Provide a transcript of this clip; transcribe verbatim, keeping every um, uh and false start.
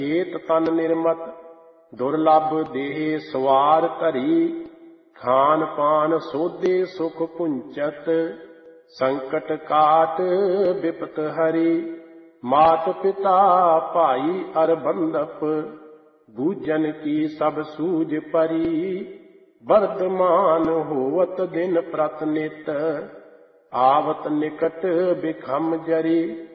ਏਤ ਤਨ ਨਿਰਮਤ ਦੁਰਲਭ ਦੇਹ ਸਵਾਰ ਧਰੀ। ਖਾਨ ਪਾਨ ਸੋਧੇ ਸੁਖ ਪੁੰਚਤ ਸੰਕਟ ਕਾਟ ਬਿਪਤ ਹਰੀ। ਮਾਤ ਪਿਤਾ ਭਾਈ ਅਰ ਬੰਧਪ ਬੂਝਨ ਕੀ ਸਭ ਸੂਝ ਪਰੀ। ਵਰਤਮਾਨ ਹੋਵਤ ਦਿਨ ਪ੍ਰਤ ਨਿਤ ਆਵਤ ਨਿਕਟ ਬਿਖਮ ਜਰੀ।